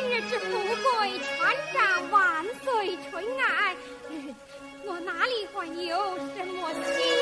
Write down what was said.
日之富贵，船长万岁春爱，我哪里还有什么心